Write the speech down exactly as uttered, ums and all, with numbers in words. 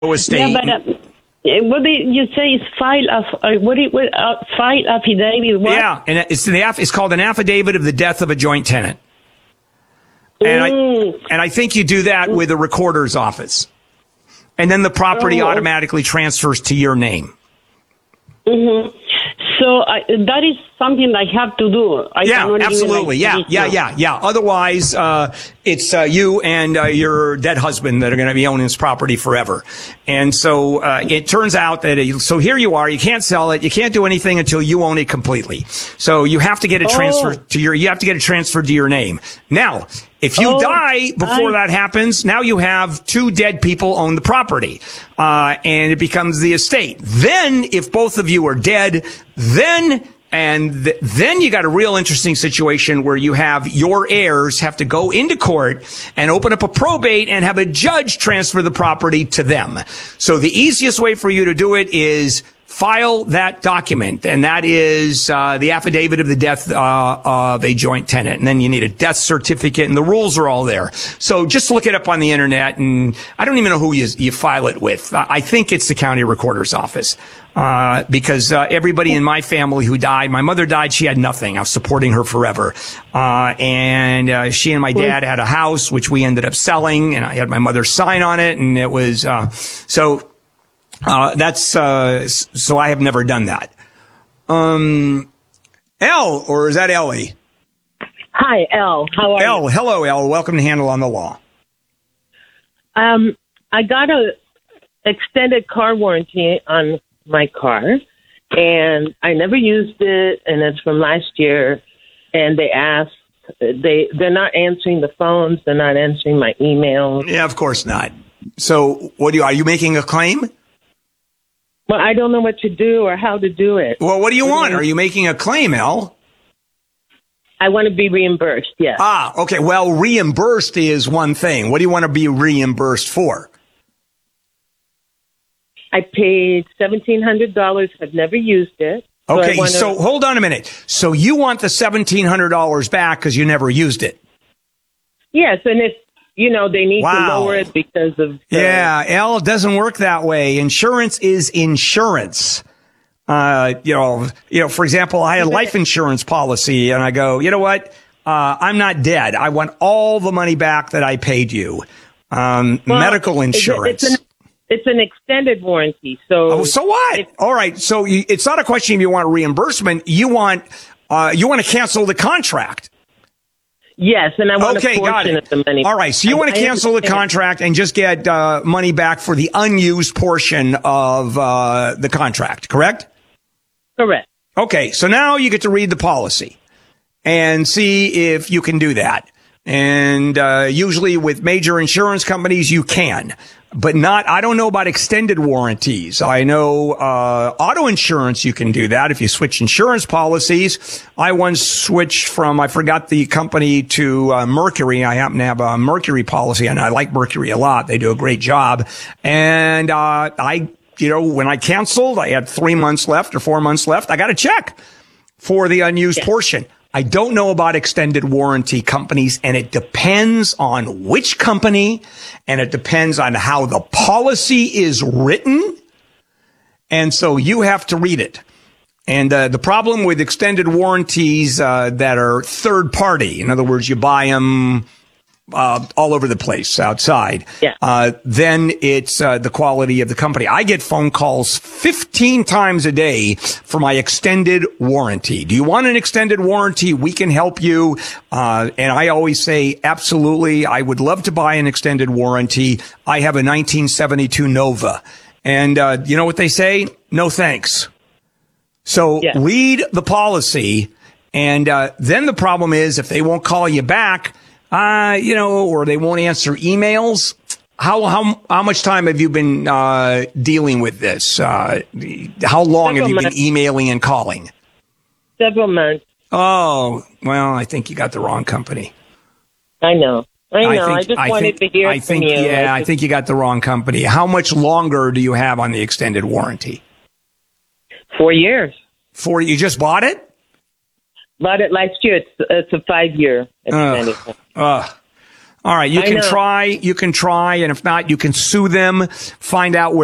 estate. Yeah, but uh, what did you say is file of uh, what? It, what uh, file affidavit? What? Yeah, and it's the aff- it's called an affidavit of the death of a joint tenant. And Mm. I and I think you do that with a recorder's office, and then the property Oh. automatically transfers to your name. Mm-hmm. So I, that is something I have to do. I Yeah, cannot do it absolutely. like Yeah, this yeah, now. yeah, yeah. Otherwise, uh, it's uh, you and uh, your dead husband that are going to be owning this property forever. And so uh, it turns out that, it, so here you are, you can't sell it, you can't do anything until you own it completely. So you have to get it Oh. transferred to your, you have to get it transferred to your name. Now, if you Oh, die before I- that happens, now you have two dead people own the property, uh, and it becomes the estate. Then, if both of you are dead, then and th- then you got a real interesting situation where you have your heirs have to go into court and open up a probate and have a judge transfer the property to them. So the easiest way for you to do it is file that document, and that is uh, the affidavit of the death uh, of a joint tenant. And then you need a death certificate, and the rules are all there. So just look it up on the internet, and I don't even know who you, you file it with. I think it's the county recorder's office. Uh, because, uh, everybody in my family who died, my mother died, she had nothing. I was supporting her forever. Uh, and, uh, she and my dad had a house, which we ended up selling, and I had my mother's sign on it, and it was, uh, so, uh, that's, uh, so I have never done that. Um, Elle, or is that Ellie? Hi, Elle. How are Elle, hello, Elle. Welcome to Handle on the Law. you? Um, I got a extended car warranty on my car, and I never used it, and it's from last year. And they asked, they they're not answering the phones, they're not answering my emails. Yeah, of course not. So, what do you, are you making a claim? Well, I don't know what to do or how to do it. Well, what do you What do want? you- Are you making a claim, Elle? I want to be reimbursed. Yes. Ah, okay. Well, reimbursed is one thing. What do you want to be reimbursed for? I paid seventeen hundred dollars. I've never used it. So I Okay, wanna- so hold on a minute. So you want the seventeen hundred dollars back because you never used it? yes, and if you know they need Wow. to lower it because of uh, Yeah, L, it doesn't work that way. Insurance is insurance. Uh, you know, you know, for example, I had a life insurance policy and I go, you know what? Uh, I'm not dead. I want all the money back that I paid you. Um, well, medical it's a- insurance. It's an, it's an extended warranty. So Oh, so what? If- All right. So you, it's not a question if you want reimbursement. You want, uh, you want to cancel the contract. Yes, and I want Okay, a got portion it. of the money. All right. So you I- want to I cancel the understand. contract and just get, uh, money back for the unused portion of, uh, the contract, correct? Correct. Okay. So now you get to read the policy and see if you can do that. And, uh, usually with major insurance companies, you can. But not, I don't know about extended warranties. I know, uh, auto insurance, you can do that if you switch insurance policies. I once switched from, I forgot the company to, uh, Mercury. I happen to have a Mercury policy and I like Mercury a lot. They do a great job. And, uh, I, you know, when I canceled, I had three months left or four months left. I got a check for the unused Yeah. portion. I don't know about extended warranty companies, and it depends on which company, and it depends on how the policy is written. And so you have to read it. And uh, the problem with extended warranties uh, that are third party, in other words, you buy them uh, all over the place outside, Yeah. uh, then it's uh, the quality of the company. I get phone calls fifteen times a day for my extended warranty. Do you want an extended warranty? We can help you. Uh, and I always say, absolutely. I would love to buy an extended warranty. I have a nineteen seventy-two Nova. And uh, you know what they say? No thanks. So Yeah. read the policy. And uh, then the problem is if they won't call you back, uh, you know, or they won't answer emails. How how how much time have you been uh, dealing with this? Uh, how long have Several you been months. emailing and calling? Several months. Oh, well, I think you got the wrong company. I know. I know. I, think, just wanted think, to hear I from think, you. Yeah, I just- think you got the wrong company. How much longer do you have on the extended warranty? Four years. For you just bought it? Bought it last year. It's it's a five year extended. Ugh. All right, you I can know. try, you can try, and if not, you can sue them, find out where